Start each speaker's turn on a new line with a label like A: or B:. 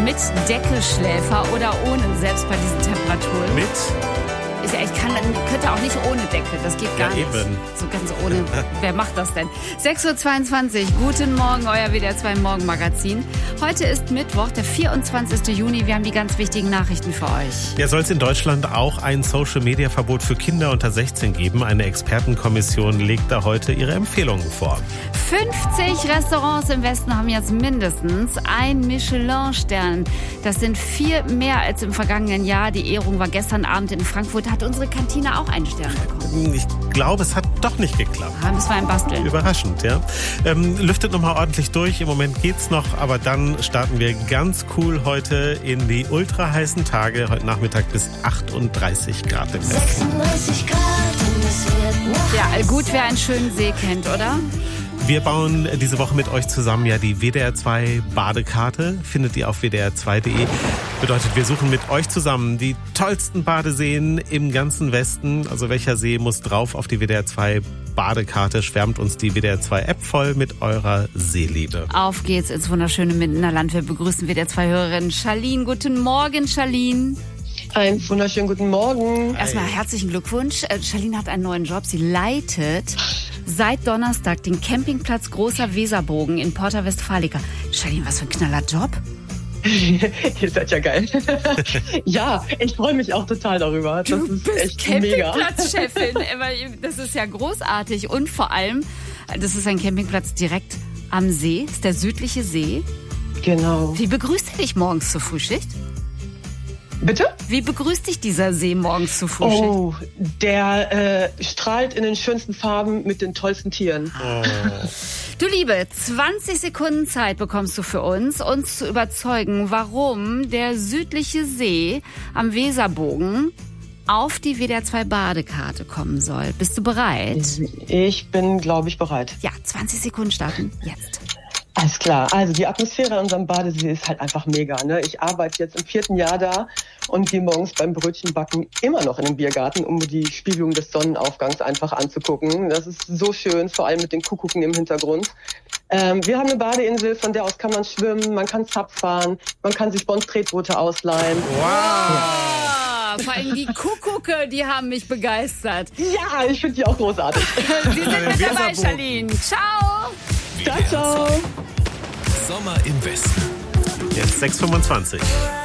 A: Mit Deckelschläfer oder ohne, selbst bei diesen Temperaturen?
B: Mit?
A: Könnte auch nicht ohne Decke, das geht gar nicht.
B: Eben.
A: So ganz ohne. Wer macht das denn? 6.22 Uhr, guten Morgen, euer WDR 2 Morgenmagazin. Heute ist Mittwoch, der 24. Juni. Wir haben die ganz wichtigen Nachrichten für euch.
B: Ja, soll es in Deutschland auch ein Social-Media-Verbot für Kinder unter 16 geben? Eine Expertenkommission legt da heute ihre Empfehlungen vor. 50 Restaurants im Westen haben jetzt mindestens einen Michelin-Stern. Das sind 4 mehr als im vergangenen Jahr. Die Ehrung war gestern Abend in Frankfurt. Hat unsere Kantine auch einen Stern bekommen? Ich glaube, es hat doch nicht geklappt.
A: Müssen wir ein Basteln.
B: Überraschend, ja. Lüftet nochmal ordentlich durch. Im Moment geht's noch, aber dann starten wir ganz cool heute in die ultra heißen Tage. Heute Nachmittag bis 38 Grad im Westen.
C: 36 Grad und es wird noch.
A: Ja, gut, wer einen schönen See kennt, oder?
B: Wir bauen diese Woche mit euch zusammen ja die WDR 2 Badekarte. Findet ihr auf wdr2.de. Bedeutet, wir suchen mit euch zusammen die tollsten Badeseen im ganzen Westen. Also welcher See muss drauf auf die WDR 2 Badekarte? Schwärmt uns die WDR 2 App voll mit eurer Seeliebe.
A: Auf geht's ins wunderschöne Mindener Land. Wir begrüßen WDR 2 Hörerin Charlene. Guten Morgen, Charlene.
D: Einen wunderschönen guten Morgen.
A: Erstmal herzlichen Glückwunsch. Charlene hat einen neuen Job. Sie leitet seit Donnerstag den Campingplatz Großer Weserbogen in Porta Westfalica. Charlene, was für ein knaller Job.
D: Ihr seid ja geil. Ja, ich freue mich auch total darüber. Das
A: Du
D: ist
A: bist
D: echt mega.
A: Campingplatzchefin. Das ist ja großartig. Und vor allem, das ist ein Campingplatz direkt am See. Das ist der südliche See.
D: Genau.
A: Wie begrüßt er dich morgens zur Frühschicht?
D: Bitte?
A: Wie begrüßt dich dieser See morgens zur Frühschicht?
D: Oh, der strahlt in den schönsten Farben mit den tollsten Tieren.
A: Du Liebe, 20 Sekunden Zeit bekommst du für uns zu überzeugen, warum der südliche See am Weserbogen auf die WDR 2 Badekarte kommen soll. Bist du bereit?
D: Ich bin, glaube ich, bereit.
A: Ja, 20 Sekunden starten jetzt.
D: Alles klar. Also die Atmosphäre an unserem Badesee ist halt einfach mega. Ne? Ich arbeite jetzt im 4. Jahr da und gehe morgens beim Brötchenbacken immer noch in den Biergarten, um mir die Spiegelung des Sonnenaufgangs einfach anzugucken. Das ist so schön, vor allem mit den Kuckucken im Hintergrund. Wir haben eine Badeinsel, von der aus kann man schwimmen, man kann Zap fahren, man kann sich bei uns Tretboote ausleihen.
A: Wow! Vor allem die Kuckucke, die haben mich begeistert.
D: Ja, ich finde die auch großartig.
A: Sie sind mit dabei, Charlene. Ciao!
D: Ciao, ciao.
E: Sommer im Westen.
B: Jetzt 6:25.